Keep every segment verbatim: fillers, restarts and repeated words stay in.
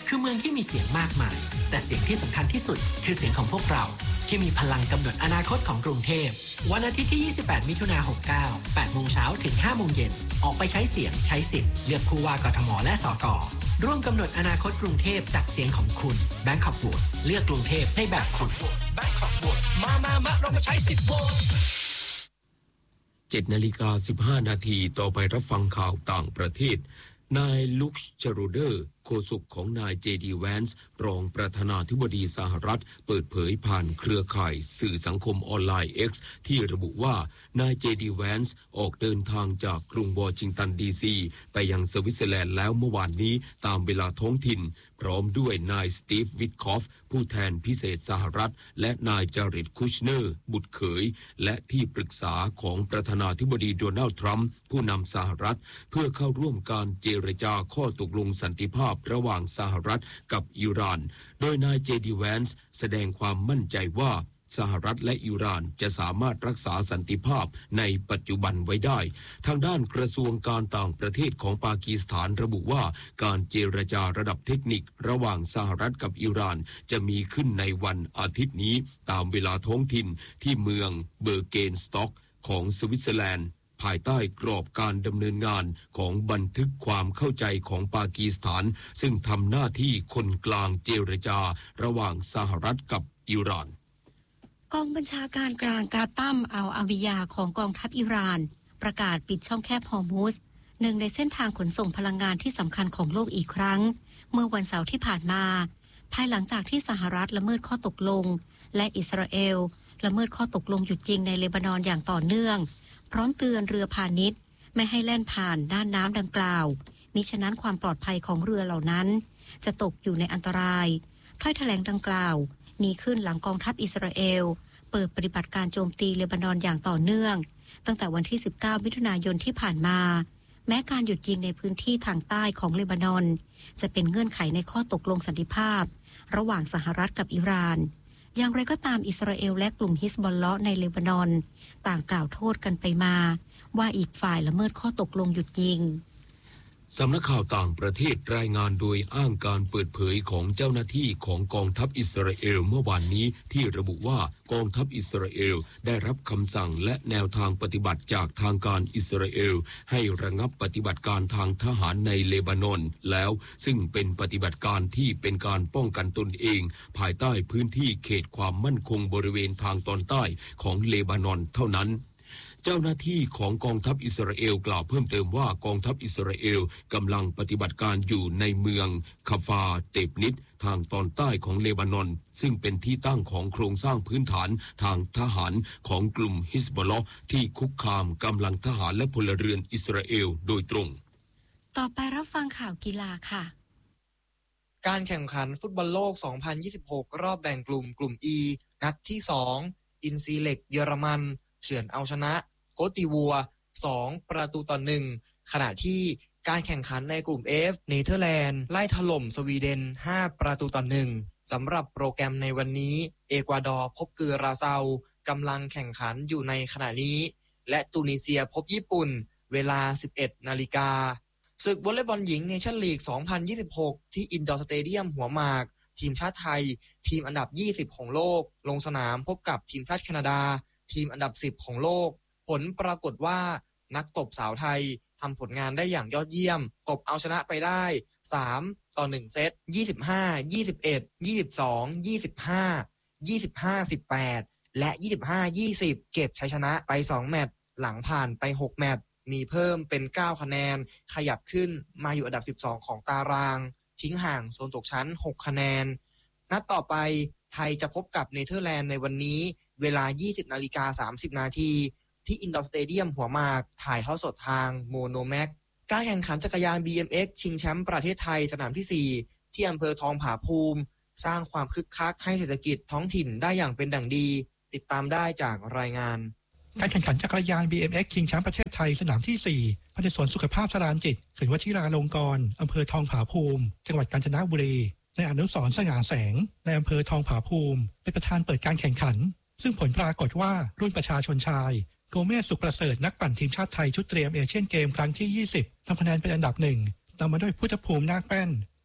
คือเมืองที่มีเสียงมากมายแต่เสียงที่สำคัญที่สุดคือเสียงของพวกเราที่มีพลังกำหนดอนาคตของกรุงเทพวันอาทิตย์ที่ยี่สิบแปดมิถุนายนหกสิบเก้า แปดโมงเช้าถึงห้าโมงเย็นออกไปใช้เสียงใช้สิทธิ์เลือกผู้ว่ากทมและสกร่วมกำหนดอนาคตกรุงเทพจากเสียงของคุณ Bangkok Vote เลือกกรุงเทพในแบบคุณ Bangkok Vote มามามาเรามาใช้สิทธิ์โหวตเจ็ดนาฬิกาสิบห้านาทีต่อไปรับฟังข่าวต่างประเทศนายลุคชโรเดอร์โฆษกของนายเจดีแวนส์รองประธานาธิบดีสหรัฐเปิดเผยผ่านเครือข่ายสื่อสังคมออนไลน์ X ที่ระบุว่านายเจดีแวนส์ออกเดินทางจากกรุงวอชิงตันดีซีไปยังสวิตเซอร์แลนด์แล้วเมื่อวานนี้ตามเวลาท้องถิ่นพร้อมด้วยนายสตีฟวิทคอฟผู้แทนพิเศษสหรัฐและนายจาริดคุชเนอร์บุตรเขยและที่ปรึกษาของประธานาธิบดีโดนัลด์ทรัมป์ผู้นำสหรัฐเพื่อเข้าร่วมการเจรจาข้อตกลงสันติภาพระหว่างสหรัฐกับอิหร่านโดยนายเจดีแวนส์แสดงความมั่นใจว่าสหรัฐและอิหร่านจะสามารถรักษาสันติภาพในปัจจุบันไว้ได้ทางด้านกระทรวงการต่างประเทศของปากีสถานระบุว่าการเจรจาระดับเทคนิคระหว่างสหรัฐกับอิหร่านจะมีขึ้นในวันอาทิตย์นี้ตามเวลาท้องถิ่นที่เมืองเบอร์เกนสต็อกของสวิตเซอร์แลนด์ภายใต้กรอบการดำเนินงานของบันทึกความเข้าใจของปากีสถานซึ่งทำหน้าที่คนกลางเจรจาระหว่างสหรัฐกับอิหร่านกองบัญชาการกลางกาตัมอัลอาวิยาของกองทัพอิหร่านประกาศปิดช่องแคบฮอร์มุซหนึ่งในเส้นทางขนส่งพลังงานที่สำคัญของโลกอีกครั้งเมื่อวันเสาร์ที่ผ่านมาภายหลังจากที่สหรัฐละเมิดข้อตกลงและอิสราเอลละเมิดข้อตกลงหยุดยิงในเลบานอนอย่างต่อเนื่องพร้อมเตือนเรือพาณิชย์ไม่ให้แล่นผ่านด้านน้ำดังกล่าวมิฉะนั้นความปลอดภัยของเรือเหล่านั้นจะตกอยู่ในอันตรายถ้อยแถลงดังกล่าวมีขึ้นหลังกองทัพอิสราเอลเปิดปฏิบัติการโจมตีเลบานอนอย่างต่อเนื่องตั้งแต่วันที่สิบเก้ามิถุนายนที่ผ่านมาแม้การหยุดยิงในพื้นที่ทางใต้ของเลบานอนจะเป็นเงื่อนไขในข้อตกลงสันติภาพระหว่างสหรัฐกับอิหร่านอย่างไรก็ตามอิสราเอลและกลุ่มฮิซบอลเลาะห์ในเลบานอนต่างกล่าวโทษกันไปมาว่าอีกฝ่ายละเมิดข้อตกลงหยุดยิงสำนักข่าวต่างประเทศรายงานโดยอ้างการเปิดเผยของเจ้าหน้าที่ของกองทัพอิสราเอลเมื่อวานนี้ที่ระบุว่ากองทัพอิสราเอลได้รับคำสั่งและแนวทางปฏิบัติจากทางการอิสราเอลให้ระงับปฏิบัติการทางทหารในเลบานอนแล้วซึ่งเป็นปฏิบัติการที่เป็นการป้องกันตนเองภายใต้พื้นที่เขตความมั่นคงบริเวณทางตอนใต้ของเลบานอนเท่านั้นเจ้าหน้าที่ของกองทัพอิสราเอลกล่าวเพิ่มเติมว่ากองทัพอิสราเอลกำลังปฏิบัติการอยู่ในเมืองคาฟาเตบนิดทางตอนใต้ของเลบานอนซึ่งเป็นที่ตั้งของโครงสร้างพื้นฐานทางทหารของกลุ่มฮิซบอลเลาะห์ที่คุกคามกำลังทหารและพลเรือนอิสราเอลโดยตรงต่อไปรับฟังข่าวกีฬาค่ะการแข่งขันฟุตบอลโลก สองพันยี่สิบหก รอบแบ่งกลุ่มกลุ่ม E นัดที่สองอินซีเล็กเยอรมันเฉือนเอาชนะโกติวัวสองประตูต่อหนึ่งขณะที่การแข่งขันในกลุ่ม F เนเธอร์แลนด์ไล่ถล่มสวีเดนห้าประตูต่อหนึ่งสำหรับโปรแกรมในวันนี้เอกวาดอร์พบเกราเซากำลังแข่งขันอยู่ในขณะนี้และตูนิเซียพบญี่ปุ่นเวลา สิบเอ็ดนาฬิกาศึกวอลเลย์บอลหญิงเนชั่นลีก สองพันยี่สิบหก ที่อินดอร์สเตเดียมหัวหมากทีมชาติไทยทีมอันดับยี่สิบของโลกลงสนามพบกับทีมชาติแคนาดาทีมอันดับสิบของโลกผลปรากฏว่านักตบสาวไทยทำผลงานได้อย่างยอดเยี่ยมตบเอาชนะไปได้สามต่อหนึ่งเซตยี่สิบห้า ยี่สิบเอ็ด ยี่สิบสอง ยี่สิบห้า ยี่สิบห้า สิบแปดและยี่สิบห้า ยี่สิบเก็บชัยชนะไปสองแมตช์หลังผ่านไปหกแมตช์มีเพิ่มเป็นเก้าคะแนนขยับขึ้นมาอยู่อันดับสิบสองของตารางทิ้งห่างโซนตกชั้นหกคะแนนนัดต่อไปไทยจะพบกับเนเธอร์แลนด์ในวันนี้เวลา ยี่สิบนาฬิกาสามสิบนาทีที่อินดอร์สเตเดียมหัวหมากถ่ายทอดสดทางโมโนแม็กการแข่งขันจักรยาน บี เอ็ม เอ็กซ์ ชิงแชมป์ประเทศไทยสนามที่สี่ที่อำเภอทองผาภูมิสร้างความคึกคักให้เศรษฐกิจท้องถิ่นได้อย่างเป็นดั่งดีติดตามได้จากรายงานการแข่งขันจักรยาน บี เอ็ม เอ็กซ์ ชิงแชมป์ประเทศไทยสนามที่สี่ภายในสวนสุขภาพสรานจิตเขื่อนวชิราลงกรณ์อำเภอทองผาภูมิจังหวัดกาญจนบุรีในอนุสรณ์สง่าแสงในอำเภอทองผาภูมิเป็นประธานเปิดการแข่งขันซึ่งผลปรากฏว่ารุ่นประชาชนชายโกเมสสุขประเสริฐนักปั่นทีมชาติไทยชุดเตรียมเอเชียนเกมครั้งที่ยี่สิบทำคะแนนเป็นอันดับหนึ่งตามมาด้วยพุทธภูมินาคแป้น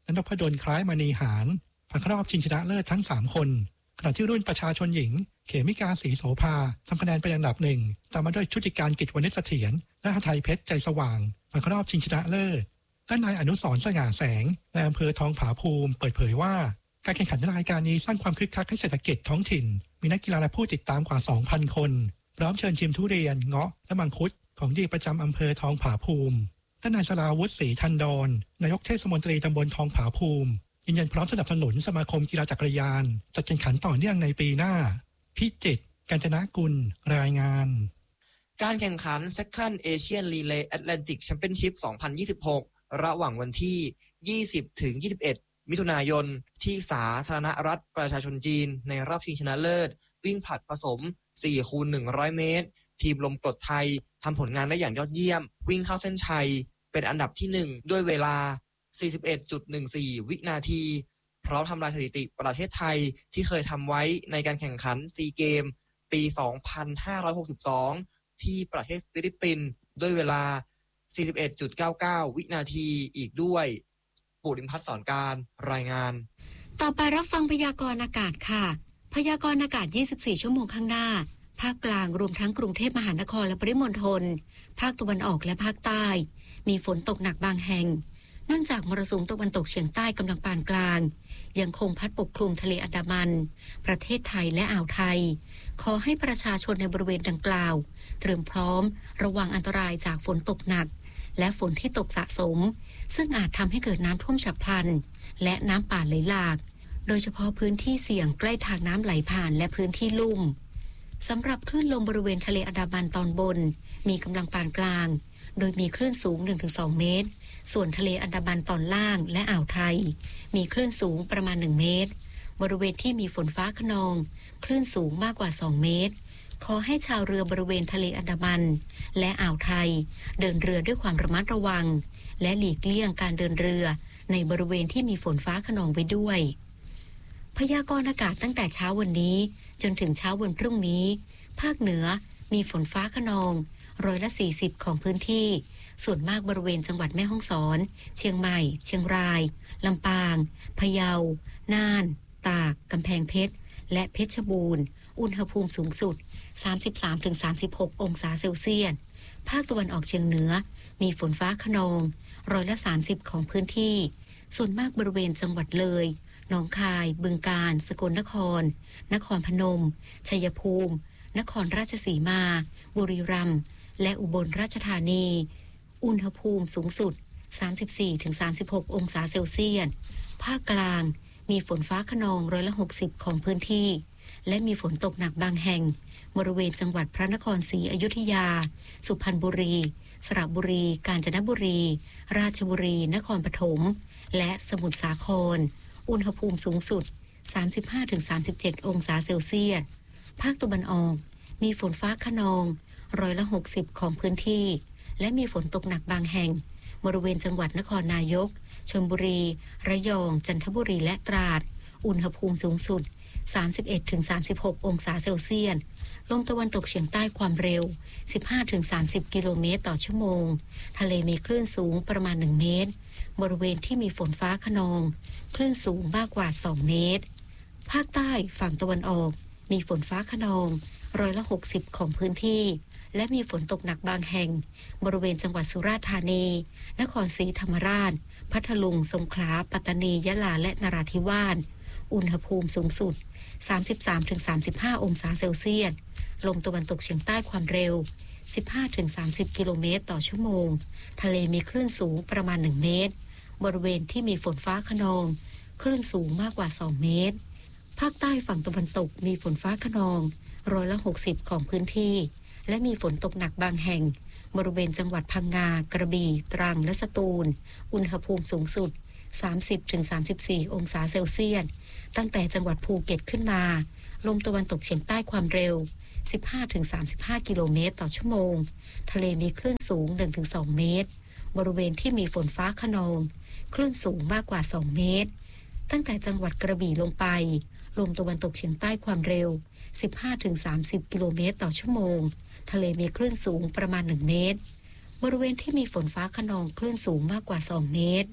และนพดลคล้ายมณีหารผ่านเข้ารอบชิงชนะเลิศทั้งสามคนขณะที่รุ่นประชาชนหญิงเขมิกาศรีโสภาทำคะแนนเป็นอันดับหนึ่งตามมาด้วยชุติการกิจวณิชเสถียรและหทัยเพชรใจสว่างผ่านเข้ารอบชิงชนะเลิศด้านนายอนุสรณ์สง่าแสงในอำเภอทองผาภูมิเปิดเผยว่าการแข่งขันรายการนี้สร้างความคึกคักให้เศรษฐกิจท้องถิ่นมีนักกีฬาและผู้ติดตามกว่า สองพัน คนพร้อมเชิญชิมทุเรียนเงาะและมังคุดของดีประจำอำเภอทองผาภูมิท่านนายสราวุฒิศรีทันดรนายกเทศมนตรีตำบลทองผาภูมิยืนยันพร้อมสนับสนุนสมาคมกีฬาจักรยานจัดแข่งขันต่อเนื่องในปีหน้าพิจิตร กาญจนกุลรายงานการแข่งขัน Second Asian Relay Atlantic Championship สองพันยี่สิบหก ระหว่างวันที่ ยี่สิบถึงยี่สิบเอ็ด มิถุนายนที่สาธารณรัฐประชาชนจีนในรอบชิงชนะเลิศวิ่งผลัดผสม สี่คูณหนึ่งร้อย เมตรทีมลมกรดไทยทำผลงานได้อย่างยอดเยี่ยมวิ่งเข้าเส้นชัยเป็นอันดับที่หนึ่งด้วยเวลา สี่สิบเอ็ดจุดหนึ่งสี่ วินาทีพร้อมทำลายสถิติประเทศไทยที่เคยทำไว้ในการแข่งขันซีเกมปี สองพันห้าร้อยหกสิบสอง ที่ประเทศฟิลิปปินส์ด้วยเวลา สี่สิบเอ็ดจุดเก้าเก้า วินาทีอีกด้วยปุริมพัฒน์สอนการรายงานต่อไปรับฟังพยากรณ์อากาศค่ะพยากรณ์อากาศยี่สิบสี่ชั่วโมงข้างหน้าภาคกลางรวมทั้งกรุงเทพมหานครและปริมณฑลภาคตะวันออกและภาคใต้มีฝนตกหนักบางแห่งเนื่องจากมรสุมตะวันตกเฉียงใต้กำลังปานกลางยังคงพัดปกคลุมทะเลอันดามันประเทศไทยและอ่าวไทยขอให้ประชาชนในบริเวณดังกล่าวเตรียมพร้อมระวังอันตรายจากฝนตกหนักและฝนที่ตกสะสมซึ่งอาจทำให้เกิดน้ำท่วมฉับพลันและน้ำป่าไหลหลากโดยเฉพาะพื้นที่เสี่ยงใกล้ทางน้ำไหลผ่านและพื้นที่ลุ่มสำหรับคลื่นลมบริเวณทะเลอันดามันตอนบนมีกำลังปานกลางโดยมีคลื่นสูง หนึ่งถึงสอง เมตรส่วนทะเลอันดามันตอนล่างและอ่าวไทยมีคลื่นสูงประมาณหนึ่งเมตรบริเวณที่มีฝนฟ้าคะนองคลื่นสูงมากกว่าสองเมตรขอให้ชาวเรือบริเวณทะเลอันดามันและอ่าวไทยเดินเรือด้วยความระมัดระวังและหลีกเลี่ยงการเดินเรือในบริเวณที่มีฝนฟ้าคะนองไว้ด้วยพยากรณ์อากาศตั้งแต่เช้าวันนี้จนถึงเช้าวันพรุ่งนี้ภาคเหนือมีฝนฟ้าคะนองร้อยละสี่สิบของพื้นที่ส่วนมากบริเวณจังหวัดแม่ฮ่องสอนเชียงใหม่เชียงรายลำปางพะเยาน่านตากกำแพงเพชรและเพชรบูรณ์อุณหภูมิสูงสุด สามสิบสามถึงสามสิบหก องศาเซลเซียสภาคตะวันออกเฉียงเหนือมีฝนฟ้าคะนองร้อยละสามสิบของพื้นที่ส่วนมากบริเวณจังหวัดเลยหนองคายบึงกาฬสกลนครนครพนมชัยภูมินครราชสีมาบุรีรัมย์และอุบลราชธานีอุณหภูมิสูงสุด สามสิบสี่ถึงสามสิบหก องศาเซลเซียสภาคกลางมีฝนฟ้าคะนองร้อยละหกสิบของพื้นที่และมีฝนตกหนักบางแห่งบริเวณจังหวัดพระนครศรีอยุธยาสุพรรณบุรีสระบุรีกาญจนบุรีราชบุรีนครปฐมและสมุทรสาครอุณหภูมิสูงสุด สามสิบห้าถึงสามสิบเจ็ด องศาเซลเซียสภาคตะวันออกมีฝนฟ้าคะนองร้อยละหกสิบของพื้นที่และมีฝนตกหนักบางแห่งบริเวณจังหวัดนครนายกชลบุรีระยองจันทบุรีและตราดอุณหภูมิสูงสุด สามสิบเอ็ดถึงสามสิบหก องศาเซลเซียสลมตะวันตกเฉียงใต้ความเร็ว สิบห้าถึงสามสิบ กิโลเมตรต่อชั่วโมงทะเลมีคลื่นสูงประมาณหนึ่งเมตรบริเวณที่มีฝนฟ้าคะนองคลื่นสูงมากกว่าสองเมตรภาคใต้ฝั่งตะวันออกมีฝนฟ้าคะนองร้อยละหกสิบของพื้นที่และมีฝนตกหนักบางแห่งบริเวณจังหวัดสุราษฎร์ธานีนครศรีธรรมราชพัทลุงสงขลาปัตตานียะลาและนราธิวาสอุณหภูมิสูงสุด สามสิบสามถึงสามสิบห้า องศาเซลเซียสลมตะวันตกเฉียงใต้ความเร็ว สิบห้าถึงสามสิบ กิโลเมตรต่อชั่วโมงทะเลมีคลื่นสูงประมาณหนึ่งเมตรบริเวณที่มีฝนฟ้าคะนองคลื่นสูงมากกว่าสองเมตรภาคใต้ฝั่งตะวันตกมีฝนฟ้าคะนองร้อยละหกสิบของพื้นที่และมีฝนตกหนักบางแห่งบริเวณจังหวัดพังงากระบี่ตรังและสตูลอุณหภูมิสูงสุด สามสิบถึงสามสิบสี่ องศาเซลเซียสตั้งแต่จังหวัดภูเก็ตขึ้นมาลมตะวันตกเฉียงใต้ความเร็ว สิบห้าถึงสามสิบห้า กิโลเมตรต่อชั่วโมงทะเลมีคลื่นสูง หนึ่งถึงสอง เมตรบริเวณที่มีฝนฟ้าคะนองคลื่นสูงมากกว่าสองเมตรตั้งแต่จังหวัดกระบี่ลงไปลมตะวันตกเฉียงใต้ความเร็ว สิบห้าถึงสามสิบ กิโลเมตรต่อชั่วโมงทะเลมีคลื่นสูงประมาณหนึ่งเมตรบริเวณที่มีฝนฟ้าคะนองคลื่นสูงมากกว่าสองเมตร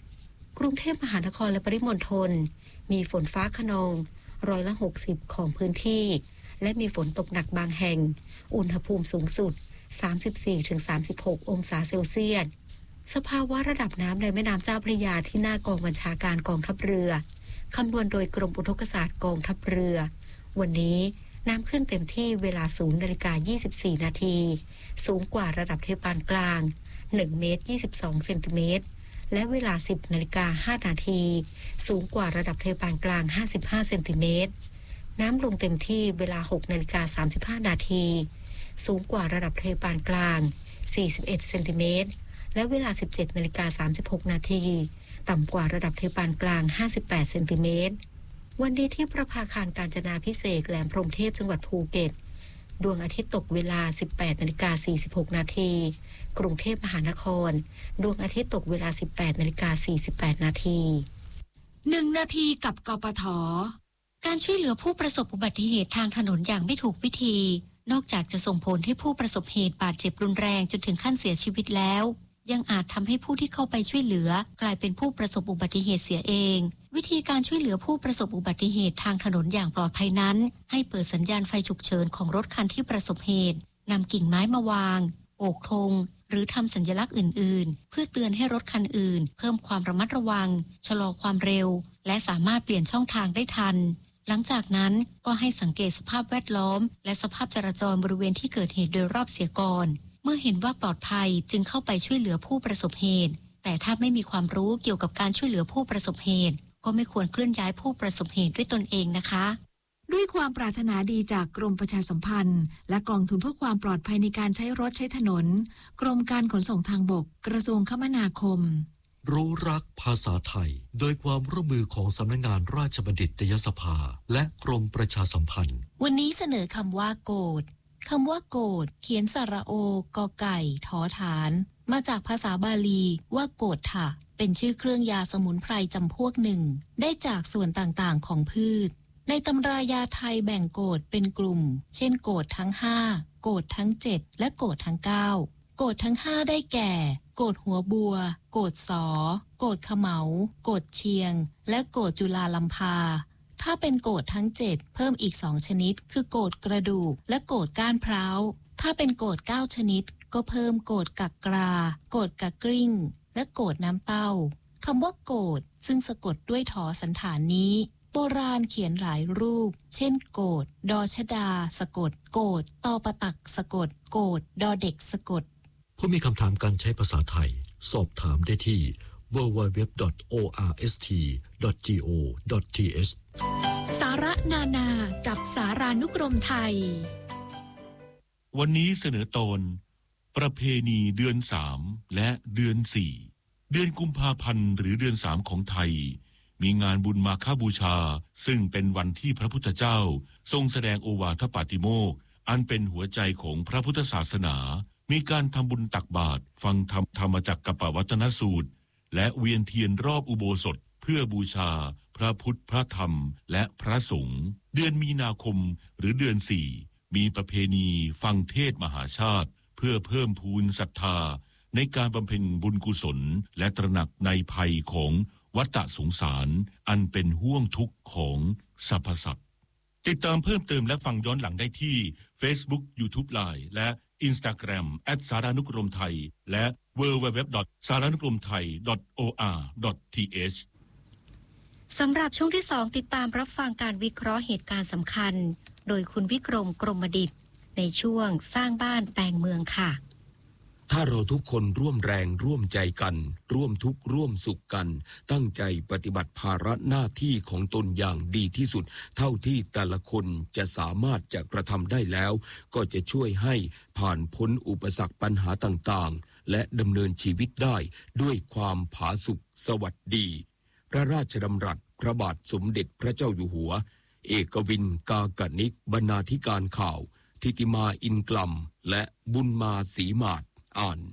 กรุงเทพมหานครและปริมณฑลมีฝนฟ้าคะนองร้อยละหกสิบของพื้นที่และมีฝนตกหนักบางแห่งอุณหภูมิสูงสุด สามสิบสี่ถึงสามสิบหก องศาเซลเซียสสภาวะระดับน้ำในแม่น้ำเจ้าพระยาที่หน้ากองบัญชาการกองทัพเรือคำนวณโดยกรมอุทกศาสตร์กองทัพเรือวันนี้น้ำขึ้นเต็มที่เวลาศูนย์นาฬิกายี่สิบสี่นาทีสูงกว่าระดับทะเลปานกลางหนึ่งเมตรยี่สิบสองเซนติเมตรและเวลาสิบนาฬิกาห้านาทีสูงกว่าระดับทะเลปานกลางห้าสิบห้าเซนติเมตรน้ำลงเต็มที่เวลาหกนาฬิกาสามสิบห้านาทีสูงกว่าระดับทะเลปานกลางสี่สิบเอ็ดเซนติเมตรและเวลาสิบเจ็ดนาฬิกาสามสิบหกนาทีต่ำกว่าระดับทะเลปานกลางห้าสิบแปดเซนติเมตรวันนี้ที่ประภาคารกาญจนาภิเษกแหลมพรหมเทพจังหวัดภูเก็ตดวงอาทิตย์ตกเวลา สิบแปดนาฬิกาสี่สิบหกนาทีกรุงเทพมหานครดวงอาทิตย์ตกเวลา สิบแปดนาฬิกาสี่สิบแปดนาทีหนึ่งนาทีกับกปท. การช่วยเหลือผู้ประสบอุบัติเหตุทางถนนอย่างไม่ถูกวิธีนอกจากจะส่งผลให้ผู้ประสบเหตุบาดเจ็บรุนแรงจนถึงขั้นเสียชีวิตแล้วยังอาจทำให้ผู้ที่เข้าไปช่วยเหลือกลายเป็นผู้ประสบอุบัติเหตุเสียเองวิธีการช่วยเหลือผู้ประสบอุบัติเหตุทางถนนอย่างปลอดภัยนั้นให้เปิดสัญญาณไฟฉุกเฉินของรถคันที่ประสบเหตุนำกิ่งไม้มาวางโบกธงหรือทำสัญลักษณ์อื่นๆเพื่อเตือนให้รถคันอื่นเพิ่มความระมัดระวังชะลอความเร็วและสามารถเปลี่ยนช่องทางได้ทันหลังจากนั้นก็ให้สังเกตสภาพแวดล้อมและสภาพจราจรบริเวณที่เกิดเหตุโดยรอบเสียก่อนเมื่อเห็นว่าปลอดภัยจึงเข้าไปช่วยเหลือผู้ประสบเหตุแต่ถ้าไม่มีความรู้เกี่ยวกับการช่วยเหลือผู้ประสบเหตุก็ไม่ควรเคลื่อนย้ายผู้ประสบเหตุด้วยตนเองนะคะด้วยความปรารถนาดีจากกรมประชาสัมพันธ์และกองทุนเพื่อความปลอดภัยในการใช้รถใช้ถนนกรมการขนส่งทางบกกระทรวงคมนาคมรู้รักภาษาไทยโดยความร่วมมือของสำนักงานราชบัณฑิตยสภาและกรมประชาสัมพันธ์วันนี้เสนอคำว่าโกฏคำว่าโกฏเขียนสระโอกอไก่ถอฐานมาจากภาษาบาลีว่าโกฏฐะเป็นชื่อเครื่องยาสมุนไพรจำพวกหนึ่งได้จากส่วนต่างๆของพืชในตำรายาไทยแบ่งโกฏเป็นกลุ่มเช่นโกฏทั้งห้าโกฏทั้งเจ็ดและโกฏทั้งเก้าโกฏทั้งห้าได้แก่โกฏหัวบัวโกฏสอโกฏเขมเหาโกฏเชียงและโกฏจุฬาลัมพาถ้าเป็นโกฏทั้งเจ็ดเพิ่มอีกสองชนิดคือโกฏกระดูกและโกฏก้านพร้าวถ้าเป็นโกฏเก้าชนิดก็เพิ่มโกฏกักกราโกฏกักกริ้งและโกฏน้ำเต้าคำว่าโกฏซึ่งสะกดด้วยถอสันฐานนี้โบราณเขียนหลายรูปเช่นโกฏดอชดาสะกดโกฏตอปตักสะกดโกฏดอเด็กสะกดผู้มีคำถามการใช้ภาษาไทยสอบถามได้ที่ ดับเบิลยู ดับเบิลยู ดับเบิลยู ดอท โอ อาร์ เอส ที ดอท จี โอ ดอท ที เอชสาระนานากับสารานุกรมไทยวันนี้เสนอตอนประเพณีเดือนสามและเดือนสี่เดือนกุมภาพันธ์หรือเดือนสามของไทยมีงานบุญมาฆบูชาซึ่งเป็นวันที่พระพุทธเจ้าทรงแสดงโอวาทปาติโมกข์อันเป็นหัวใจของพระพุทธศาสนามีการทำบุญตักบาตรฟังธรรมธรรมจักรกัปปวัตนสูตรและเวียนเทียนรอบอุโบสถเพื่อบูชาพระพุทธพระธรรมและพระสงฆ์เดือนมีนาคมหรือเดือนสี่มีประเพณีฟังเทศมหาชาติเพื่อเพิ่มพูนศรัทธาในการบำเพ็ญบุญกุศลและตระหนักในภัยของวัฏสงสารอันเป็นห่วงทุกข์ของสรรพสัตว์ติดตามเพิ่มเติมและฟังย้อนหลังได้ที่ Facebook YouTube Line และ Instagram แอท สารานุกรมไทยและ ดับเบิลยู ดับเบิลยู ดับเบิลยู ดอท สารานุกรมไทย ดอท โอ อาร์ ดอท ที เอชสำหรับช่วงที่สองติดตามรับฟังการวิเคราะห์เหตุการณ์สำคัญโดยคุณวิกรมกรมดิษฐ์ในช่วงสร้างบ้านแปลงเมืองค่ะถ้าเราทุกคนร่วมแรงร่วมใจกันร่วมทุกข์ร่วมสุขกันตั้งใจปฏิบัติภาระหน้าที่ของตนอย่างดีที่สุดเท่าที่แต่ละคนจะสามารถจะกระทำได้แล้วก็จะช่วยให้ผ่านพ้นอุปสรรคปัญหาต่างๆและดำเนินชีวิตได้ด้วยความผาสุกสวัสดีพระราชดำรัสพระบาทสมเด็จพระเจ้าอยู่หัวเอกวินกากนิกบรรณาธิการข่าวทิติมาอินกลัมและบุญมาศรีมาศอ่าน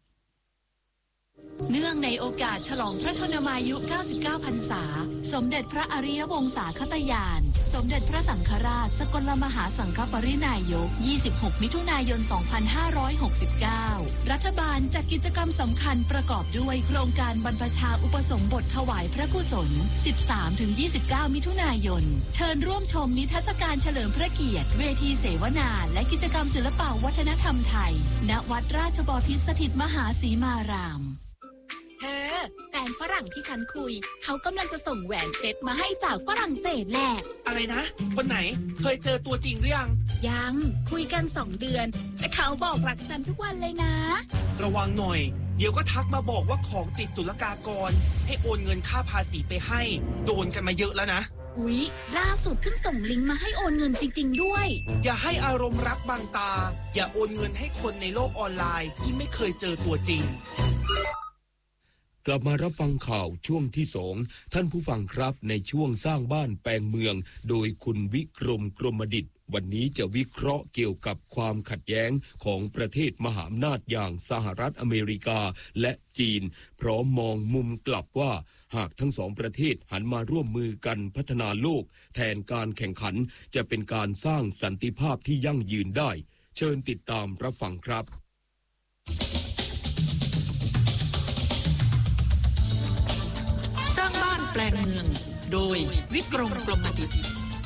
เนื่องในโอกาสฉลองพระชนมายุเก้าสิบเก้าพรรษาสมเด็จพระอริยวงศาคตยานสมเด็จพระสังฆราชสกลมหาสังฆปรินายกยี่สิบหกมิถุนายนสองพันห้าร้อยหกสิบเก้ารัฐบาลจัดกิจกรรมสำคัญประกอบด้วยโครงการบรรพชาอุปสมบทถวายพระกุศล สิบสามถึงยี่สิบเก้า มิถุนายนเชิญร่วมชมนิทรรศการเฉลิมพระเกียรติเวทีเสวนาและกิจกรรมศิลปวัฒนธรรมไทยณวัดราชบพิตรสถิตมหาสีมารามเธอแฟนฝรั่งที่ฉันคุยเขากำลังจะส่งแหวนเพชรมาให้จากฝรั่งเศสแหละอะไรนะคนไหนเคยเจอตัวจริงหรือยังยังคุยกันสองเดือนแต่เขาบอกรักฉันทุกวันเลยนะระวังหน่อยเดี๋ยวก็ทักมาบอกว่าของติดศุลกากรให้โอนเงินค่าภาษีไปให้โดนกันมาเยอะแล้วนะอุ๊ยล่าสุดเพิ่งส่งลิงก์มาให้โอนเงินจริงๆด้วยอย่าให้อารมณ์รักบังตาอย่าโอนเงินให้คนในโลกออนไลน์ที่ไม่เคยเจอตัวจริงกลับมารับฟังข่าวช่วงที่สองท่านผู้ฟังครับในช่วงสร้างบ้านแปลงเมืองโดยคุณวิกรมกรมดิษฐ์วันนี้จะวิเคราะห์เกี่ยวกับความขัดแย้งของประเทศมหาอำนาจอย่างสหรัฐอเมริกาและจีนพร้อมมองมุมกลับว่าหากทั้งสองประเทศหันมาร่วมมือกันพัฒนาโลกแทนการแข่งขันจะเป็นการสร้างสันติภาพที่ยั่งยืนได้เชิญติดตามรับฟังครับสร้างบ้านแปลงเมืองโดยวิกรมกรมดิษฐ์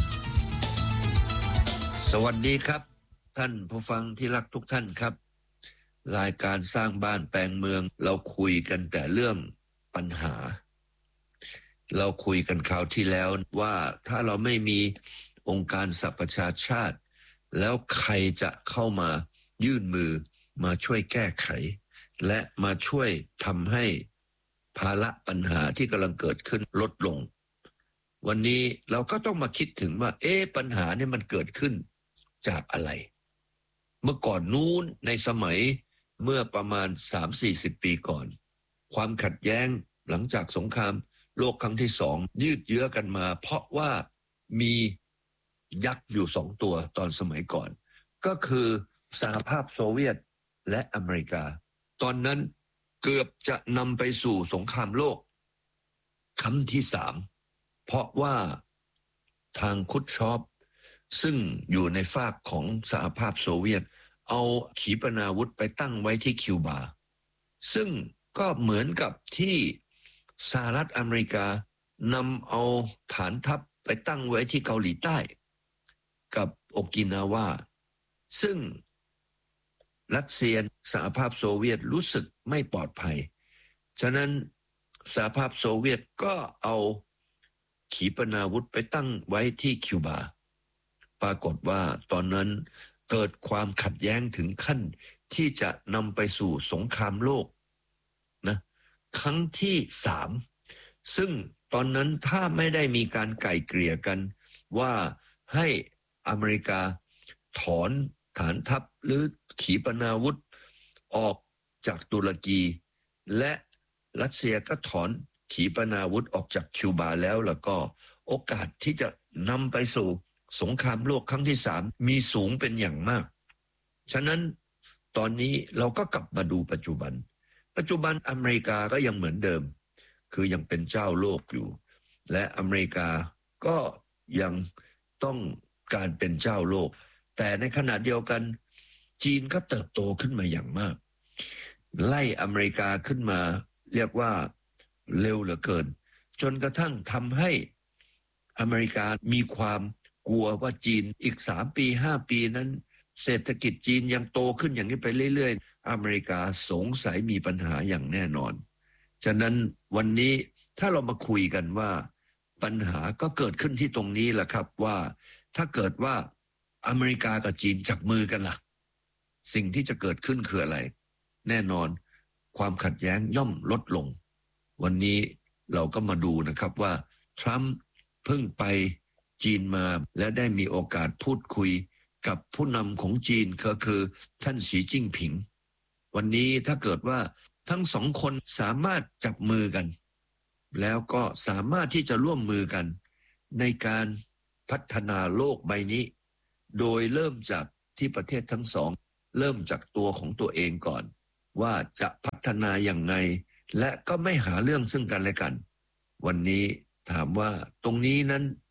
สวัสดีครับท่านผู้ฟังที่รักทุกท่านครับรายการสร้างบ้านแปลงเมืองเราคุยกันแต่เรื่องปัญหาเราคุยกันคราวที่แล้วว่าถ้าเราไม่มีองค์การสหประชาชาติแล้วใครจะเข้ามายื่นมือมาช่วยแก้ไขและมาช่วยทำให้ภาระปัญหาที่กำลังเกิดขึ้นลดลงวันนี้เราก็ต้องมาคิดถึงว่าเอ๊ะปัญหาเนี่ยมันเกิดขึ้นจากอะไรเมื่อก่อนนู้นในสมัยเมื่อประมาณ สามถึงสี่สิบ ปีก่อนความขัดแย้งหลังจากสงครามโลกครั้งที่สองยืดเยื้อกันมาเพราะว่ามียักษ์อยู่สองตัวตอนสมัยก่อนก็คือสหภาพโซเวียตและอเมริกาตอนนั้นเกือบจะนำไปสู่สงครามโลกครั้งที่สามเพราะว่าทางคุชชอปซึ่งอยู่ในฝากของสหภาพโซเวียตเอาขีปนาวุธไปตั้งไว้ที่คิวบาซึ่งก็เหมือนกับที่สหรัฐอเมริกานำเอาฐานทัพไปตั้งไว้ที่เกาหลีใต้กับโอกินาวาซึ่งรัสเซียสหภาพโซเวียตรู้สึกไม่ปลอดภัยฉะนั้นสหภาพโซเวียตก็เอาขีปนาวุธไปตั้งไว้ที่คิวบาปรากฏว่าตอนนั้นเกิดความขัดแย้งถึงขั้นที่จะนำไปสู่สงครามโลกนะครั้งที่สามซึ่งตอนนั้นถ้าไม่ได้มีการไกล่เกลี่ยกันว่าให้อเมริกาถอนฐานทัพหรือขีปนาวุธออกจากตุรกีและรัสเซียก็ถอนขีปนาวุธออกจากคิวบาแล้วแล้วก็โอกาสที่จะนำไปสู่สงครามโลกครั้งที่สามมีสูงเป็นอย่างมากฉะนั้นตอนนี้เราก็กลับมาดูปัจจุบันปัจจุบันอเมริกาก็ยังเหมือนเดิมคือยังเป็นเจ้าโลกอยู่และอเมริกาก็ยังต้องการเป็นเจ้าโลกแต่ในขณะเดียวกันจีนก็เติบโตขึ้นมาอย่างมากไล่อเมริกาขึ้นมาเรียกว่าเร็วเหลือเกินจนกระทั่งทำให้อเมริกามีความกลัวว่าจีนอีกสามปีห้าปีนั้นเศรษฐกิจจีนยังโตขึ้นอย่างนี้ไปเรื่อยๆอเมริกาสงสัยมีปัญหาอย่างแน่นอนฉะนั้นวันนี้ถ้าเรามาคุยกันว่าปัญหาก็เกิดขึ้นที่ตรงนี้แหละครับว่าถ้าเกิดว่าอเมริกากับจีนจับมือกันล่ะสิ่งที่จะเกิดขึ้นคืออะไรแน่นอนความขัดแย้งย่อมลดลงวันนี้เราก็มาดูนะครับว่าทรัมป์เพิ่งไปจีนมาและได้มีโอกาสพูดคุยกับผู้นำของจีนก็คือท่านสีจิ้งผิงวันนี้ถ้าเกิดว่าทั้งสองคนสามารถจับมือกันแล้วก็สามารถที่จะร่วมมือกันในการพัฒนาโลกใบนี้โดยเริ่มจากที่ประเทศทั้งสองเริ่มจากตัวของตัวเองก่อนว่าจะพัฒนาอย่างไงและก็ไม่หาเรื่องซึ่งกันและกันวันนี้ถามว่าตรงนี้นั้น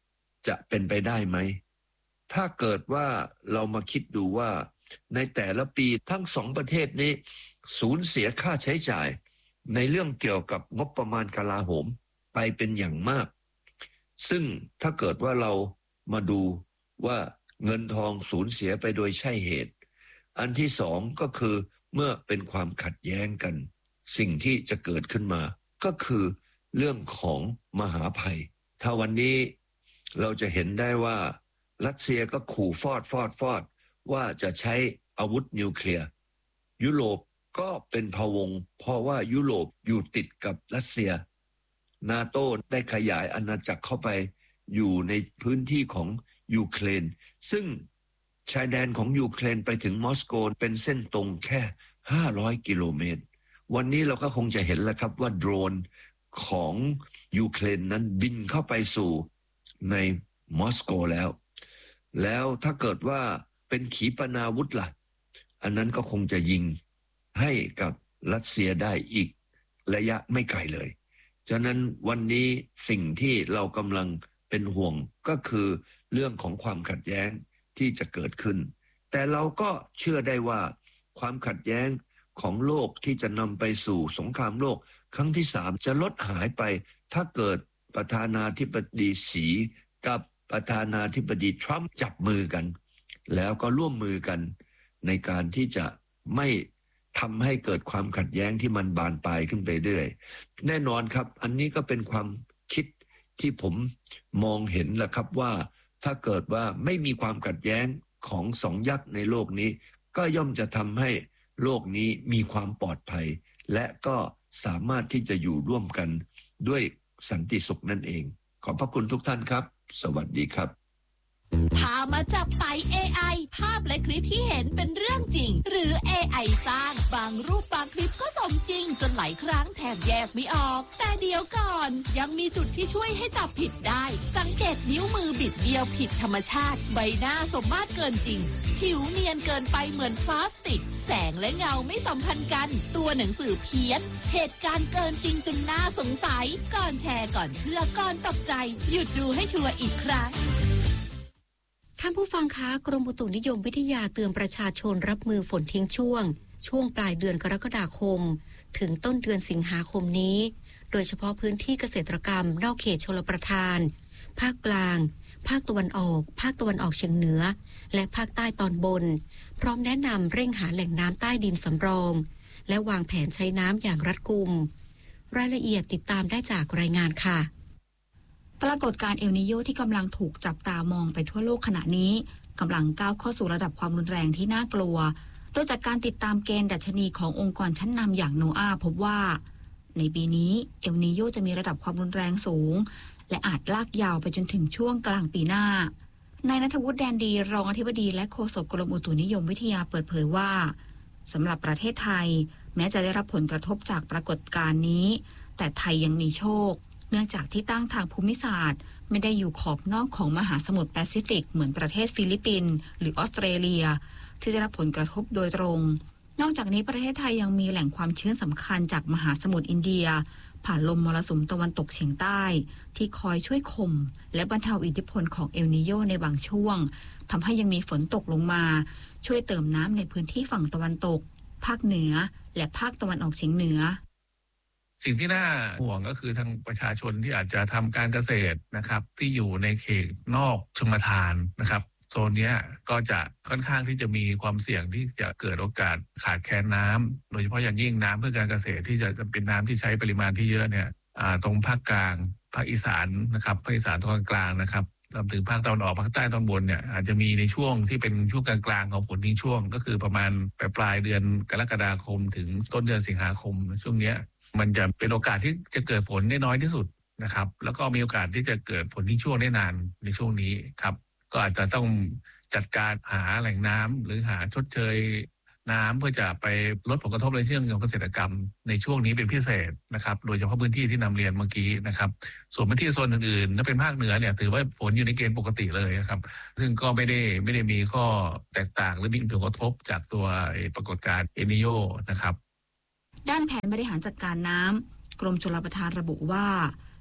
จะเป็นไปได้ไหมถ้าเกิดว่าเรามาคิดดูว่าในแต่ละปีทั้งสองประเทศนี้สูญเสียค่าใช้จ่ายในเรื่องเกี่ยวกับงบประมาณกลาโหมไปเป็นอย่างมากซึ่งถ้าเกิดว่าเรามาดูว่าเงินทองสูญเสียไปโดยใช่เหตุอันที่สองก็คือเมื่อเป็นความขัดแย้งกันสิ่งที่จะเกิดขึ้นมาก็คือเรื่องของมหาภัยถ้าวันนี้เราจะเห็นได้ว่ารัสเซียก็ขู่ฟอดฟอดฟอดว่าจะใช้อาวุธนิวเคลียร์ยุโรปก็เป็นพะวงเพราะว่ายุโรปอยู่ติดกับรัสเซียนาโต้ได้ขยายอาณาจักรเข้าไปอยู่ในพื้นที่ของยูเครนซึ่งชายแดนของยูเครนไปถึงมอสโกเป็นเส้นตรงแค่ห้าร้อยกิโลเมตรวันนี้เราก็คงจะเห็นแล้วครับว่าโดรนของยูเครนนั้นบินเข้าไปสู่ในมอสโกแล้วแล้วถ้าเกิดว่าเป็นขีปนาวุธล่ะอันนั้นก็คงจะยิงให้กับรัสเซียได้อีกระยะไม่ไกลเลยฉะนั้นวันนี้สิ่งที่เรากำลังเป็นห่วงก็คือเรื่องของความขัดแย้งที่จะเกิดขึ้นแต่เราก็เชื่อได้ว่าความขัดแย้งของโลกที่จะนำไปสู่สงครามโลกครั้งที่สามจะลดหายไปถ้าเกิดประธานาธิบดีสีกับประธานาธิบดีทรัมป์จับมือกันแล้วก็ร่วมมือกันในการที่จะไม่ทำให้เกิดความขัดแย้งที่มันบานปลายขึ้นไปเรื่อยแน่นอนครับอันนี้ก็เป็นความคิดที่ผมมองเห็นแหละครับว่าถ้าเกิดว่าไม่มีความขัดแย้งของสองยักษ์ในโลกนี้ก็ย่อมจะทำให้โลกนี้มีความปลอดภัยและก็สามารถที่จะอยู่ร่วมกันด้วยสันติสุขนั่นเองขอบพระคุณทุกท่านครับสวัสดีครับพามาจับไต่ เอ ไอ ภาพและคลิปที่เห็นเป็นเรื่องจริงหรือ เอ ไอ สร้างบางรูปบางคลิปก็สมจริงจนหลายครั้งแทบแยกไม่ออกแต่เดี๋ยวก่อนยังมีจุดที่ช่วยให้จับผิดได้สังเกตนิ้วมือบิดเบี้ยวผิดธรรมชาติใบหน้าสมมาตรเกินจริงผิวเนียนเกินไปเหมือนพลาสติกแสงและเงาไม่สัมพันธ์กันตัวหนังสือเพี้ยนเหตุการณ์เกินจริงจนน่าสงสัยก่อนแชร์ก่อนเชื่อก่อนตกใจหยุดดูให้ชัวร์อีกครั้งท่านผู้ฟังคะกรมอุตุนิยมวิทยาเตือนประชาชนรับมือฝนทิ้งช่วงช่วงปลายเดือนกรกฎาคมถึงต้นเดือนสิงหาคมนี้โดยเฉพาะพื้นที่เกษตรกรรมนอกเขตชลประทานภาคกลางภาคตะวันออกภาคตะวันออกเฉียงเหนือและภาคใต้ตอนบนพร้อมแนะนำเร่งหาแหล่งน้ำใต้ดินสำรองและวางแผนใช้น้ำอย่างรัดกุมรายละเอียดติดตามได้จากรายงานค่ะปรากฏการณ์เอลนีโญที่กำลังถูกจับตามองไปทั่วโลกขณะนี้กำลังก้าวเข้าสู่ระดับความรุนแรงที่น่ากลัวโดยจากการติดตามเกณฑ์ดัชนีขององค์กรชั้นนำอย่างโนอาห์พบว่าในปีนี้เอลนีโญจะมีระดับความรุนแรงสูงและอาจลากยาวไปจนถึงช่วงกลางปีหน้านายณัฐวุฒิแดนดีรองอธิบดีและโฆษกกรมอุตุนิยมวิทยาเปิดเผยว่าสำหรับประเทศไทยแม้จะได้รับผลกระทบจากปรากฏการณ์นี้แต่ไทยยังมีโชคเนื่องจากที่ตั้งทางภูมิศาสตร์ไม่ได้อยู่ขอบนอกของมหาสมุทรแปซิฟิกเหมือนประเทศฟิลิปปินส์หรือออสเตรเลียที่ได้รับผลกระทบโดยตรงนอกจากนี้ประเทศไทยยังมีแหล่งความชื้นสำคัญจากมหาสมุทรอินเดียผ่านลมมรสุมตะวันตกเฉียงใต้ที่คอยช่วยข่มและบรรเทาอิทธิพลของเอลนีโญในบางช่วงทำให้ยังมีฝนตกลงมาช่วยเติมน้ำในพื้นที่ฝั่งตะวันตกภาคเหนือและภาคตะวันออกเฉียงเหนือสิ่งที่น่าห่วงก็คือทางประชาชนที่อาจจะทำการเกษตรนะครับที่อยู่ในเขตนอกชลประทานนะครับโซนนี้ก็จะค่อนข้างที่จะมีความเสี่ยงที่จะเกิดโอกาสขาดแคลนน้ำโดยเฉพาะอย่างยิ่งน้ำเพื่อการเกษตรที่จะเป็นน้ำที่ใช้ปริมาณที่เยอะเนี่ยตรงภาคกลางภาคอีสานนะครับภาคอีสานตอนกลางนะครับรวมถึงภาคตะวันออกภาคใต้ตอนบนเนี่ยอาจจะมีในช่วงที่เป็นช่วงกลางๆของฝนทิ้งช่วงก็คือประมาณปลายเดือนกรกฎาคมถึงต้นเดือนสิงหาคมช่วงนี้มันจะเป็นโอกาสที่จะเกิดฝนได้น้อยที่สุดนะครับแล้วก็มีโอกาสที่จะเกิดฝนทิ้งช่วงได้นานในช่วงนี้ครับก็อาจจะต้องจัดการหาแหล่งน้ำหรือหาชดเชยน้ำเพื่อจะไปลดผลกระทบในเรื่องของเกษตรกรรมในช่วงนี้เป็นพิเศษนะครับโดยเฉพาะพื้นที่ที่นำเรียนเมื่อกี้นะครับส่วนพื้นที่โซนอื่นๆถ้าเป็นภาคเหนือเนี่ยถือว่าฝนอยู่ในเกณฑ์ปกติเลยครับซึ่งก็ไม่ได้ไม่ได้มีข้อแตกต่างหรือมีผลกระทบจากตัวปรากฏการณ์เอลนีโญนะครับด้านแผนบริหารจัดการน้ำกรมชลประทานระบุว่า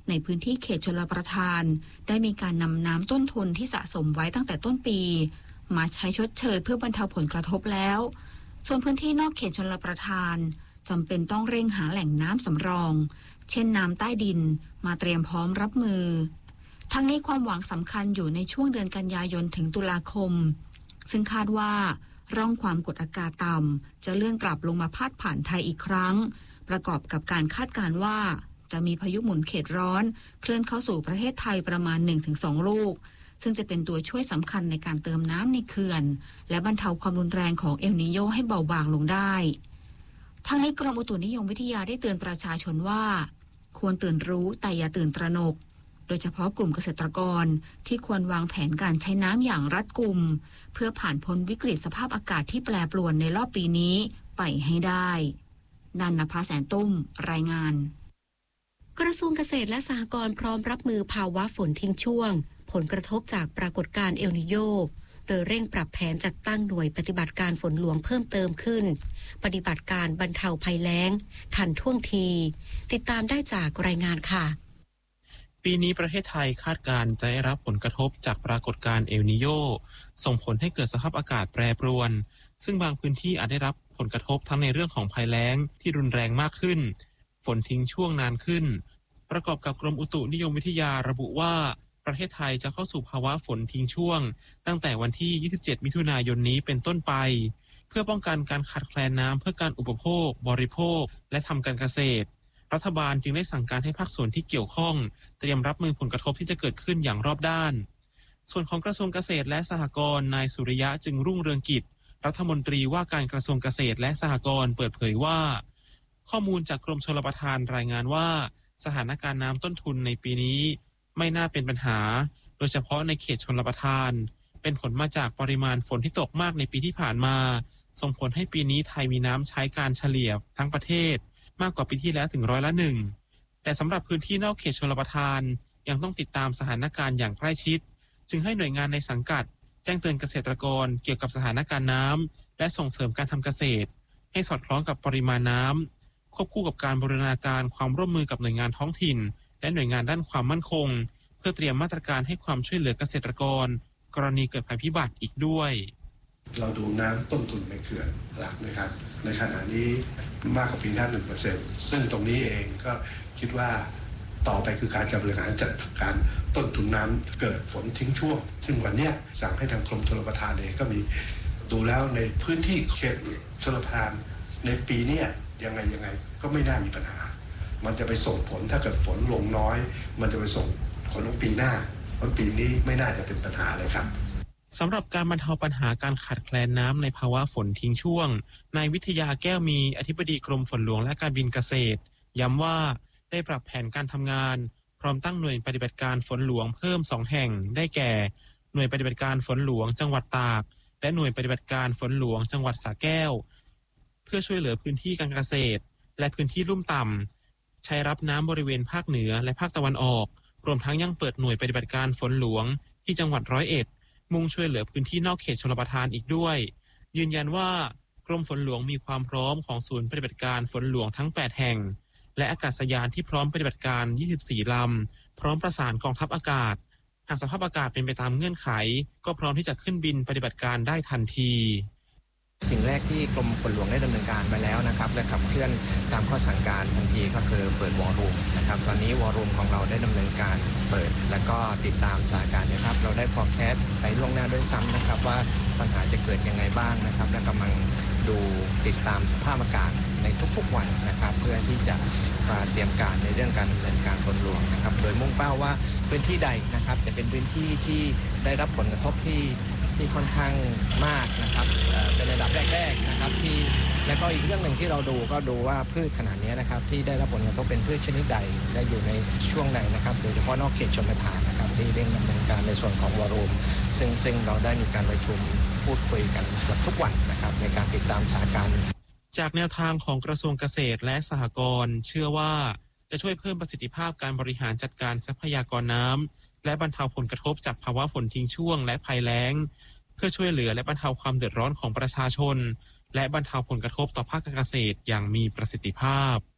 ในพื้นที่เขตชลประทานได้มีการนำน้ำต้นทุนที่สะสมไว้ตั้งแต่ต้นปีมาใช้ชดเชยเพื่อบรรเทาผลกระทบแล้วส่วนพื้นที่นอกเขตชลประทานจำเป็นต้องเร่งหาแหล่งน้ำสำรองเช่นน้ำใต้ดินมาเตรียมพร้อมรับมือทั้งนี้ความหวังสำคัญอยู่ในช่วงเดือนกันยายนถึงตุลาคมซึ่งคาดว่าร่องความกดอากาศต่ำจะเลื่อนกลับลงมาพาดผ่านไทยอีกครั้งประกอบกับการคาดการณ์ว่าจะมีพายุหมุนเขตร้อนเคลื่อนเข้าสู่ประเทศไทยประมาณ หนึ่งถึงสอง ลูกซึ่งจะเป็นตัวช่วยสำคัญในการเติมน้ำในเขื่อนและบรรเทาความรุนแรงของเอลนีโญให้เบาบางลงได้ทั้งนี้กรมอุตุนิยมวิทยาได้เตือนประชาชนว่าควรตื่นรู้แต่อย่าตื่นตระหนกโดยเฉพาะกลุ่มเกษตรกรที่ควรวางแผนการใช้น้ำอย่างรัดกุมเพื่อผ่านพ้นวิกฤตสภาพอากาศที่แปรปรวนในรอบปีนี้ไปให้ได้นันนภาแสนตุ้มรายงานกระทรวงเกษตรและสหกรณ์พร้อมรับมือภาวะฝนทิ้งช่วงผลกระทบจากปรากฏการณ์เอลนีโญโดยเร่งปรับแผนจัดตั้งหน่วยปฏิบัติการฝนหลวงเพิ่มเติมขึ้นปฏิบัติการบรรเทาภัยแล้งทันท่วงทีติดตามได้จากรายงานค่ะปีนี้ประเทศไทยคาดการณ์จะได้รับผลกระทบจากปรากฏการณ์เอลนีโญส่งผลให้เกิดสภาพอากาศแปรปรวนซึ่งบางพื้นที่อาจได้รับผลกระทบทั้งในเรื่องของภัยแล้งที่รุนแรงมากขึ้นฝนทิ้งช่วงนานขึ้นประกอบกับกรมอุตุนิยมวิทยาระบุว่าประเทศไทยจะเข้าสู่ภาวะฝนทิ้งช่วงตั้งแต่วันที่ยี่สิบเจ็ดมิถุนายนนี้เป็นต้นไปเพื่อป้องกันการขาดแคลนน้ำเพื่อการอุปโภคบริโภคและทำการเกษตรรัฐบาลจึงได้สั่งการให้ภาคส่วนที่เกี่ยวข้องเตรียมรับมือผลกระทบที่จะเกิดขึ้นอย่างรอบด้านส่วนของกระทรวงเกษตรและสหกรณ์นายสุริยะจึงรุ่งเรืองกิจรัฐมนตรีว่าการกระทรวงเกษตรและสหกรณ์เปิดเผยว่าข้อมูลจากกรมชลประทานรายงานว่าสถานการณ์น้ำต้นทุนในปีนี้ไม่น่าเป็นปัญหาโดยเฉพาะในเขตชลประทานเป็นผลมาจากปริมาณฝนที่ตกมากในปีที่ผ่านมาส่งผลให้ปีนี้ไทยมีน้ำใช้การเฉลี่ยทั้งประเทศมากกว่าปีที่แล้วถึงร้อยละหนึ่งแต่สำหรับพื้นที่นอกเขตชลประทานยังต้องติดตามสถานการณ์อย่างใกล้ชิดจึงให้หน่วยงานในสังกัดแจ้งเตือนเกษตรกรเกี่ยวกับสถานการณ์น้ำและส่งเสริมการทำเกษตรให้สอดคล้องกับปริมาณน้ำควบคู่กับการบูรณาการความร่วมมือกับหน่วยงานท้องถิ่นและหน่วยงานด้านความมั่นคงเพื่อเตรียมมาตรการให้ความช่วยเหลือเกษตรกรกรณีเกิดภัยพิบัติอีกด้วยเราดูน้ำต้นทุนในเขื่อนหลักนะครับในขณะนี้มากกว่าปีที่แล้ว หนึ่งเปอร์เซ็นต์ ซึ่งตรงนี้เองก็คิดว่าต่อไปคือการบริหารจัดการต้นทุนน้ำเกิดฝนทิ้งช่วงซึ่งวันนี้สั่งให้ทางกรมชลประทานเองก็มีดูแล้วในพื้นที่เขตชลประทานในปีนี้ยังไงยังไงก็ไม่น่ามีปัญหามันจะไปส่งผลถ้าเกิดฝนลงน้อยมันจะไปส่งผลลงปีหน้าเพราะปีนี้ไม่น่าจะเป็นปัญหาเลยครับสำหรับการบรรเทาปัญหาการขาดแคลนน้ำในภาวะฝนทิ้งช่วงนายวิทยาแก้วมีอธิบดีกรมฝนหลวงและการบินเกษตรย้ำว่าได้ปรับแผนการทำงานพร้อมตั้งหน่วยปฏิบัติการฝนหลวงเพิ่มสองแห่งได้แก่หน่วยปฏิบัติการฝนหลวงจังหวัดตากและหน่วยปฏิบัติการฝนหลวงจังหวัดสระแก้วเพื่อช่วยเหลือพื้นที่การเกษตรและพื้นที่ลุ่มต่ำใช้รับน้ำบริเวณภาคเหนือและภาคตะวันออกรวมทั้งยังเปิดหน่วยปฏิบัติการฝนหลวงที่จังหวัดร้อยเอ็ดมุ่งช่วยเหลือพื้นที่นอกเขตชลประทานอีกด้วยยืนยันว่ากรมฝนหลวงมีความพร้อมของศูนย์ปฏิบัติการฝนหลวงทั้งแปดแห่งและอากาศยานที่พร้อมปฏิบัติการยี่สิบสี่ลำพร้อมประสานกองทัพอากาศหากสภาพอากาศเป็นไปตามเงื่อนไขก็พร้อมที่จะขึ้นบินปฏิบัติการได้ทันทีสิ่งแรกที่กรมฝนหลวงได้ดำเนินการไปแล้วนะครับและขับเคลื่อนตามข้อสั่งการทันทีก็คือเปิดวอลลุ่มนะครับตอนนี้วอลลุ่มของเราได้ดำเนินการเปิดและก็ติดตามสถานการณ์นะครับเราได้ฟอร์แคสต์ไปล่วงหน้าด้วยซ้ำนะครับว่าปัญหาจะเกิดยังไงบ้างนะครับและกำลังดูติดตามสภาพอากาศในทุกๆวันนะครับเพื่อที่จะมาเตรียมการในเรื่องการดำเนินการฝนหลวงนะครับโดยมุ่งเป้าว่าพื้นที่ใดนะครับจะเป็นพื้นที่ที่ได้รับผลกระทบที่ที่ค่อนข้างมากนะครับเป็นระดับแรกๆนะครับที่และก็อีกเรื่องหนึ่งที่เราดูก็ดูว่าพืชขนาดนี้นะครับที่ได้รับผลกระทบเป็นพืชชนิดใดและอยู่ในช่วงไหนนะครับโดยเฉพาะนอกเขตชลประทานนะครับที่เร่งดำเนินการในส่วนของวอลลุ่มซึ่งซึ่งเราได้มีการประชุมพูดคุยกันเกือบทุกวันนะครับในการติดตามสถานการณ์จากแนวทางของกระทรวงเกษตรและสหกรณ์เชื่อว่าจะช่วยเพิ่มประสิทธิภาพการบริหารจัดการทรัพยากรน้ำและบรรเทาผลกระทบจากภาวะฝนทิ้งช่วงและภัยแล้งเพื่อช่วยเหลือและบรรเทาความเดือดร้อนของประชาชนและบรรเทาผลกระทบต่อภาคการเกษตรอย่างมีประสิทธิภาพ